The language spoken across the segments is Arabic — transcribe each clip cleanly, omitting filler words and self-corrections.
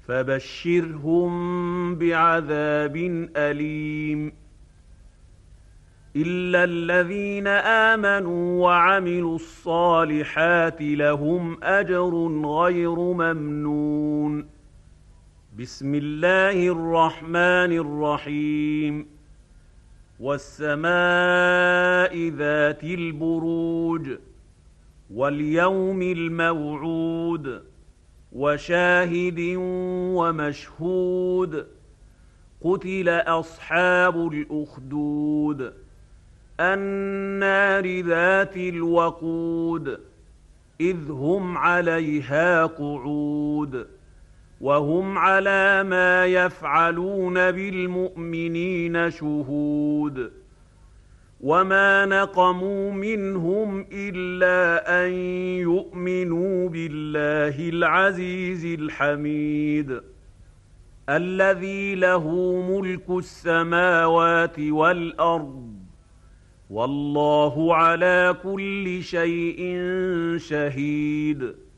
فبشرهم بعذاب أليم إلا الذين آمنوا وعملوا الصالحات لهم أجر غير ممنون. بسم الله الرحمن الرحيم. والسماء ذات البروج واليوم الموعود وشاهد ومشهود. قتل أصحاب الأخدود النار ذات الوقود إذ هم عليها قعود وهم على ما يفعلون بالمؤمنين شهود. وما نقموا منهم إلا أن يؤمنوا بالله العزيز الحميد الذي له ملك السماوات والأرض والله على كل شيء شهيد.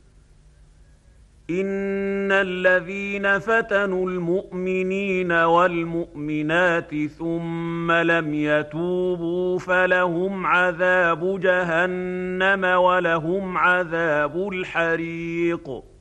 إن الذين فتنوا المؤمنين والمؤمنات ثم لم يتوبوا فلهم عذاب جهنم ولهم عذاب الحريق.